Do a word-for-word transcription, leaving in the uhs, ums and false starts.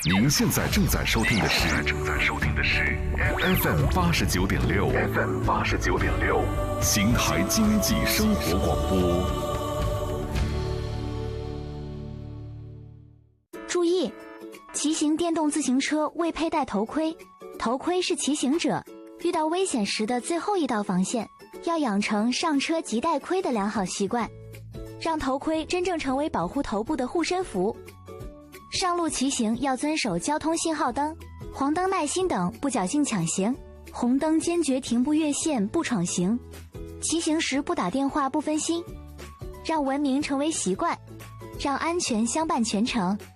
您现在正在收听的是正在收听的是 F M 八十九点六 F M 八十九点六邢台经济生活广播。 注意，骑行电动自行车未佩戴头盔，头盔是骑行者遇到危险时的最后一道防线，要养成上车即戴盔的良好习惯，让头盔真正成为保护头部的护身符。上路骑行要遵守交通信号灯、黄灯耐心等，不侥幸抢行，红灯坚决停不越线不闯行，骑行时不打电话不分心，让文明成为习惯，让安全相伴全程。